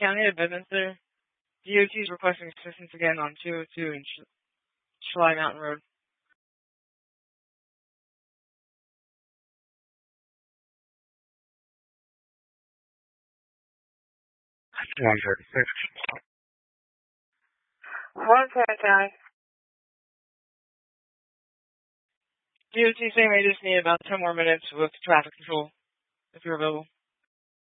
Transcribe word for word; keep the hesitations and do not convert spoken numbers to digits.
County of Bedminster. D O T is requesting assistance again on two oh two and Ch- Schley Mountain Road. one thirty-six. One ten County. D O T saying they just need about ten more minutes with traffic control, if you're available.